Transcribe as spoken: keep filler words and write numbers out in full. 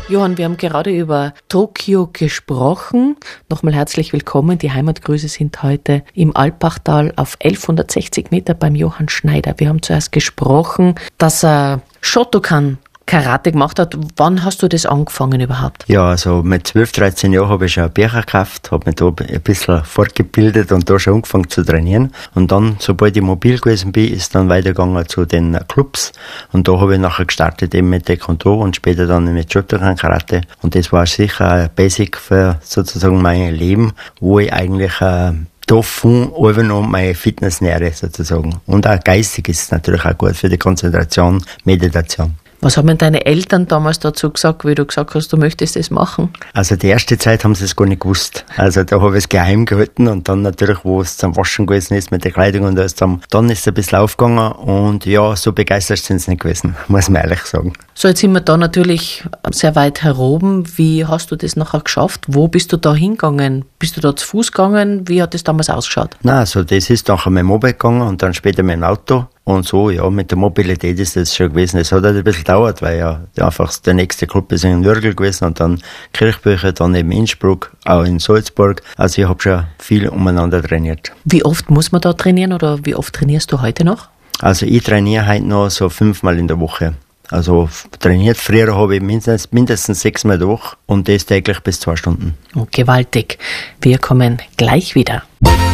Johann, wir haben gerade über Tokio gesprochen. Nochmal herzlich willkommen. Die Heimatgrüße sind heute im Alpbachtal auf elfhundertsechzig Meter beim Johann Schneider. Wir haben zuerst gesprochen, dass er Shotokan Karate gemacht hat. Wann hast du das angefangen überhaupt? Ja, also mit zwölf, dreizehn Jahren habe ich schon Bücher gekauft, habe mich da ein bisschen fortgebildet und da schon angefangen zu trainieren. Und dann, sobald ich mobil gewesen bin, ist dann weitergegangen zu den Clubs. Und da habe ich nachher gestartet eben mit Taekwondo und später dann mit Shotokan Karate. Und das war sicher ein Basic für sozusagen mein Leben, wo ich eigentlich äh, davon einfach noch meine Fitness nähere sozusagen. Und auch geistig ist es natürlich auch gut für die Konzentration, Meditation. Was haben denn deine Eltern damals dazu gesagt, wie du gesagt hast, du möchtest das machen? Also die erste Zeit haben sie es gar nicht gewusst. Also da habe ich es geheim gehalten und dann natürlich, wo es zum Waschen gewesen ist mit der Kleidung und alles, dann ist es ein bisschen aufgegangen und ja, so begeistert sind sie nicht gewesen, muss man ehrlich sagen. So, jetzt sind wir da natürlich sehr weit heroben. Wie hast du das nachher geschafft? Wo bist du da hingegangen? Bist du da zu Fuß gegangen? Wie hat das damals ausgeschaut? Nein, also das ist nachher mit dem Moped gegangen und dann später mit dem Auto. Und so, ja, mit der Mobilität ist das schon gewesen. Es hat halt ein bisschen gedauert, weil ja einfach der nächste Club ist in Nürgel gewesen und dann Kirchbücher, dann eben Innsbruck, auch in Salzburg. Also ich habe schon viel umeinander trainiert. Wie oft muss man da trainieren oder wie oft trainierst du heute noch? Also ich trainiere heute noch so fünfmal in der Woche. Also trainiert, früher habe ich mindestens, mindestens sechsmal in der Woche und das täglich bis zwei Stunden. Oh, gewaltig. Wir kommen gleich wieder.